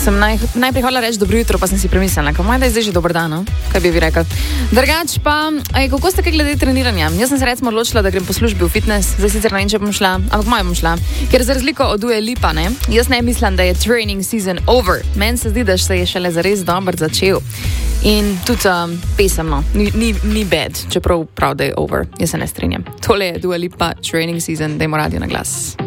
Sem najprej hvala reči dobro jutro, pa sem si premislila, da je zdaj že dober dan, no? Kaj bi rekel. Drugač pa, kako ste kaj glede treniranja? Jaz sem se recimo odločila, da grem po službi v fitness, zdaj sicer ne vem, če bom šla, ampak moj bom šla. Ker za razliko od Dua Lipa, ne, jaz ne mislim, da je training season over. Meni se zdi, da se je šele zares dobro začel. In tudi pesemno, ni bad, čeprav prav, da je over. Jaz se ne strinjam. Tole je Dua Lipa training season, dajmo radio na glas.